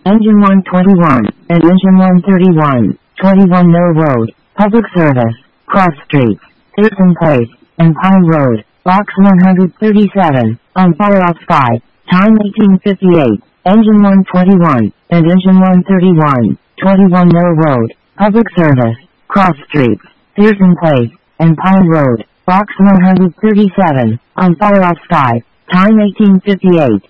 Engine 121, and Engine 131, 21 Mill Road, Public Service, Cross Streets, Pearson Place, and Pine Road, Box 137, on Fire Off Sky, time 1858, Engine 121, and Engine 131, 21 Mill Road, Public Service, Cross Streets, Pearson Place, and Pine Road, Box 137, on Fire Off Sky, time 1858.